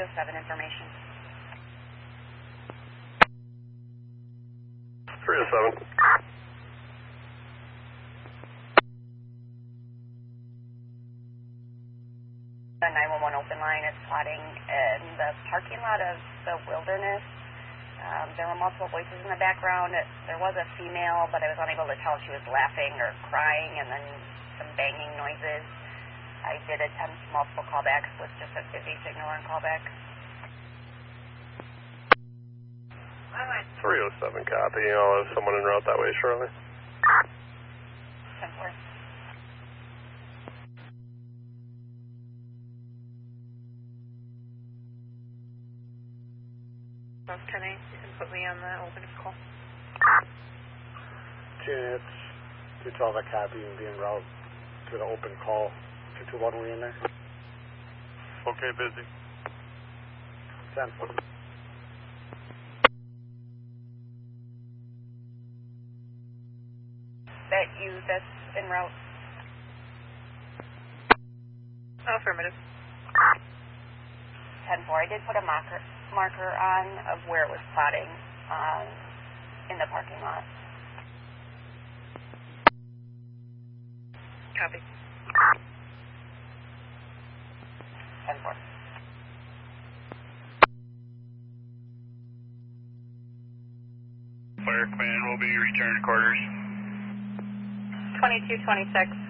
307 information. 307. The 911 open line is plotting in the parking lot of the Wilderness. There were multiple voices in the background. There was a female, but I was unable to tell if she was laughing or crying, and then some banging noises. I did attempt multiple callbacks with just a busy signal on callback. 307 copy. I'll have someone en route that way shortly. 10-4. Kenny, you can put me on the open call. Units 212, a copy, and be en route to the open call. 221, we in there? Okay, busy. 10-4. That you that's en route? Affirmative. 10-4. I did put a marker on of where it was plotting in the parking lot. Copy. 10-4. Fire command will be returned to quarters. 2226.